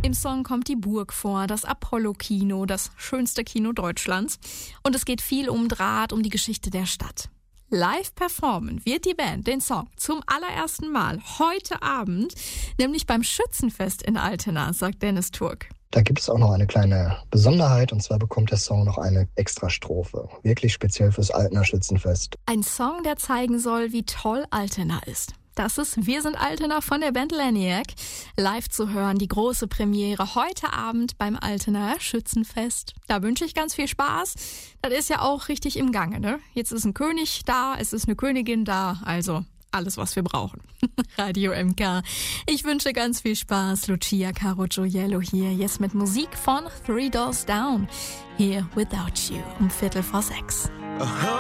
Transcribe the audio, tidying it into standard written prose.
Im Song kommt die Burg vor, das Apollo-Kino, das schönste Kino Deutschlands. Und es geht viel um Draht, um die Geschichte der Stadt. Live performen wird die Band den Song zum allerersten Mal heute Abend, nämlich beim Schützenfest in Altena, sagt Dennis Turk. Da gibt es auch noch eine kleine Besonderheit, und zwar bekommt der Song noch eine Extrastrophe, wirklich speziell fürs Altener Schützenfest. Ein Song, der zeigen soll, wie toll Altena ist. Das ist Wir sind Altena von der Band Laniac. Live zu hören, die große Premiere heute Abend beim Altener Schützenfest. Da wünsche ich ganz viel Spaß. Das ist ja auch richtig im Gange, ne? Jetzt ist ein König da, es ist eine Königin da, also alles, was wir brauchen. Radio MK. Ich wünsche ganz viel Spaß. Lucia Caro Gioiello hier, jetzt mit Musik von Three Doors Down. Here Without You, um 5:45.